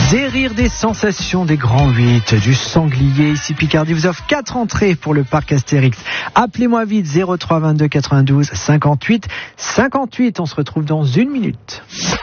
Des rires, des sensations, des grands 8, du sanglier. Ici Picardie vous offre 4 entrées pour le parc Astérix. Appelez-moi vite 03 22 92 58 58. On se retrouve dans 1 minute.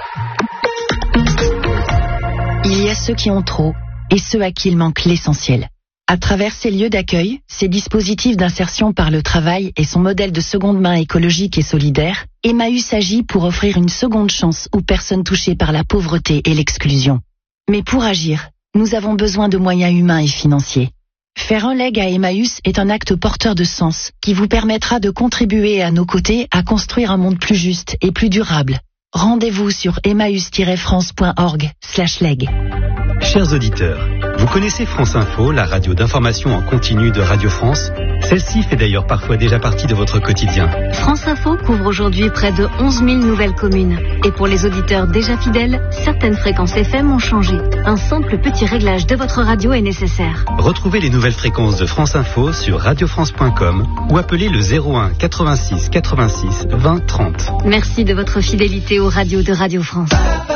Il y a ceux qui ont trop et ceux à qui il manque l'essentiel. À travers ces lieux d'accueil, ces dispositifs d'insertion par le travail et son modèle de seconde main écologique et solidaire, Emmaüs agit pour offrir une seconde chance aux personnes touchées par la pauvreté et l'exclusion. Mais pour agir, nous avons besoin de moyens humains et financiers. Faire un leg à Emmaüs est un acte porteur de sens qui vous permettra de contribuer à nos côtés à construire un monde plus juste et plus durable. Rendez-vous sur emmaüs-france.org/leg. Chers auditeurs, vous connaissez France Info, la radio d'information en continu de Radio France? Celle-ci fait d'ailleurs parfois déjà partie de votre quotidien. France Info couvre aujourd'hui près de 11 000 nouvelles communes. Et pour les auditeurs déjà fidèles, certaines fréquences FM ont changé. Un simple petit réglage de votre radio est nécessaire. Retrouvez les nouvelles fréquences de France Info sur radiofrance.com ou appelez le 01 86 86 20 30. Merci de votre fidélité aux radios de Radio France.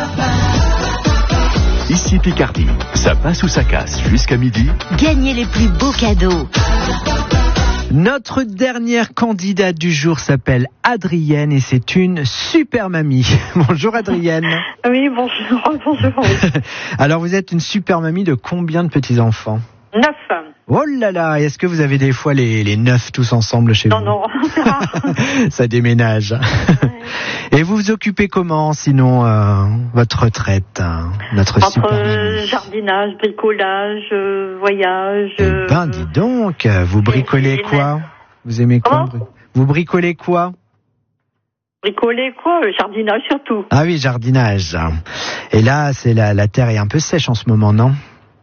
Ici Picardie, ça passe ou ça casse jusqu'à midi. Gagnez les plus beaux cadeaux. Notre dernière candidate du jour s'appelle Adrienne et c'est une super mamie. Bonjour Adrienne. Oui, bonjour. Alors vous êtes une super mamie de combien de petits-enfants? 9. Oh là là, est-ce que vous avez des fois les 9 tous ensemble chez vous? Non, c'est rare. Ça déménage. Et vous vous occupez comment sinon votre retraite, notre super mamie? Jardinage, bricolage, voyage. Eh ben dis donc, vous bricolez quoi? Vous aimez quoi? Vous bricolez quoi? Bricoler quoi? Jardinage surtout. Ah oui, jardinage. Et là, c'est la terre est un peu sèche en ce moment, non?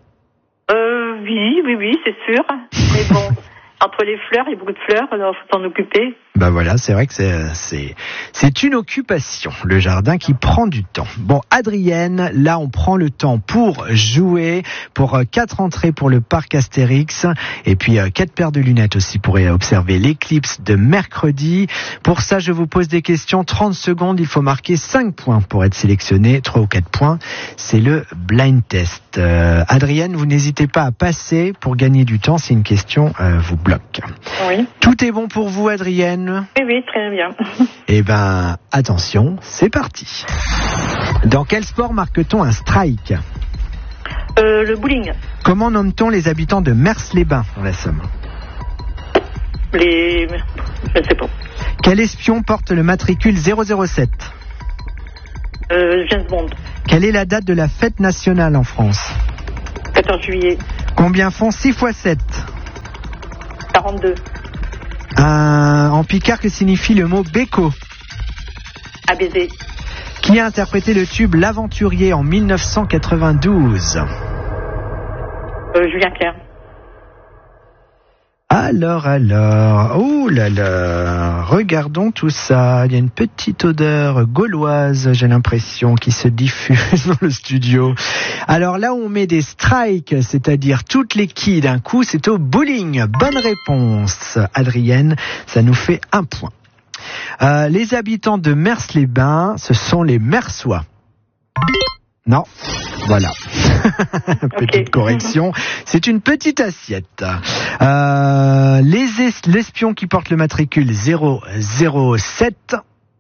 Oui, c'est sûr. Mais bon, entre les fleurs, il y a beaucoup de fleurs, alors il faut s'en occuper. Ben voilà, c'est vrai que c'est une occupation, le jardin qui prend du temps. Bon, Adrienne, là on prend le temps pour jouer, pour 4 entrées pour le parc Astérix, et puis 4 paires de lunettes aussi pour observer l'éclipse de mercredi. Pour ça, je vous pose des questions, 30 secondes, il faut marquer 5 points pour être sélectionné, 3 ou 4 points, c'est le blind test. Adrienne, vous n'hésitez pas à passer pour gagner du temps si une question vous bloque. Oui. Tout est bon pour vous, Adrienne? Oui, très bien. Eh ben, attention, c'est parti. Dans quel sport marque-t-on un strike? Le bowling. Comment nomme-t-on les habitants de Mers-les-Bains, dans la Somme? Je ne sais pas. Quel espion porte le matricule 007? James Bond. Quelle est la date de la fête nationale en France? 14 juillet. Combien font 6 x 7? 42. En picard, que signifie le mot béco? À baiser. Qui a interprété le tube L'Aventurier en 1992? Julien Clerc. Alors, oh là là, regardons tout ça. Il y a une petite odeur gauloise, j'ai l'impression, qui se diffuse dans le studio. Alors là où on met des strikes, c'est-à-dire toutes les quilles d'un coup, c'est au bowling. Bonne réponse, Adrienne, ça nous fait 1 point. Les habitants de Mers-les-Bains, ce sont les Mersois. Non, voilà. Petite correction. C'est une petite assiette. L'espion qui porte le matricule 007,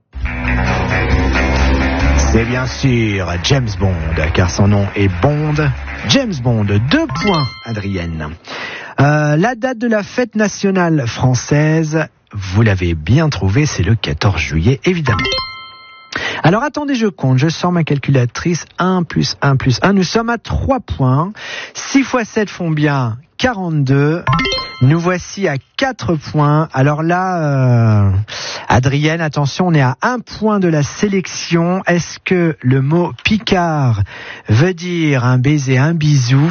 c'est bien sûr James Bond, car son nom est Bond. James Bond, 2 points, Adrienne. La date de la fête nationale française, vous l'avez bien trouvé, c'est le 14 juillet, évidemment. Alors attendez, je compte, je sors ma calculatrice, 1 plus 1 plus 1, nous sommes à 3 points, 6 x 7 font bien 42, nous voici à 4 points, alors là, Adrienne, attention, on est à 1 point de la sélection, est-ce que le mot Picard veut dire un baiser, un bisou?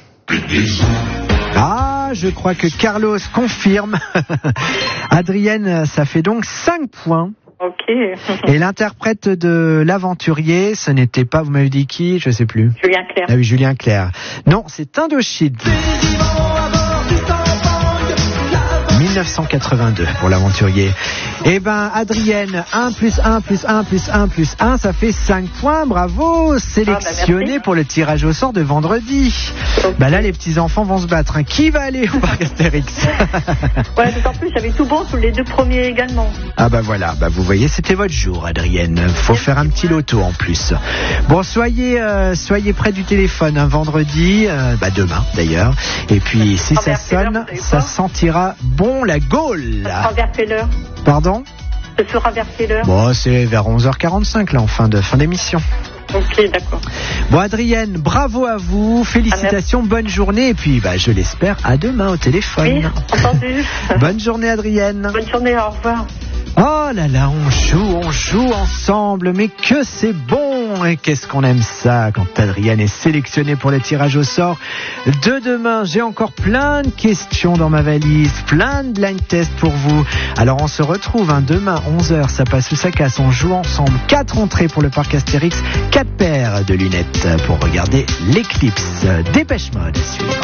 Ah, je crois que Carlos confirme, Adrienne, ça fait donc 5 points. Ok. Et l'interprète de l'aventurier, ce n'était pas, vous m'avez dit qui? Je sais plus. Julien Clerc. Ah oui, Julien Clerc. Non, c'est Indochine. 1982 pour l'aventurier. Eh ben, Adrienne, 1 plus 1 plus 1 plus 1 plus 1, ça fait 5 points. Bravo, sélectionné pour le tirage au sort de vendredi. Bah là, les petits-enfants vont se battre. Qui va aller au parc Astérix? Ouais, d'autant plus, j'avais tout bon sur les 2 premiers également. Ah bah voilà, bah vous voyez, c'était votre jour, Adrienne. Faut faire un petit loto en plus. Bon, soyez près du téléphone, vendredi, demain d'ailleurs. Et puis si ça sonne, ça sentira bon la Gaule. Ça sera vers quelle heure? Pardon? Ce sera vers quelle heure? Bon, c'est vers 11h45 là, en fin d'émission. Ok, d'accord. Bon, Adrienne, bravo à vous, félicitations, bonne journée, et puis je l'espère à demain au téléphone. Oui, entendu. Bonne journée, Adrienne. Bonne journée, au revoir. Oh là là, on joue ensemble, mais que c'est bon, et qu'est-ce qu'on aime ça quand Adrienne est sélectionnée pour le tirage au sort de demain. J'ai encore plein de questions dans ma valise, plein de blind tests pour vous. Alors on se retrouve demain 11h, ça passe ou ça casse, on joue ensemble. 4 entrées pour le parc Astérix, 4 paires de lunettes pour regarder l'éclipse. Dépêche Mode à suivre.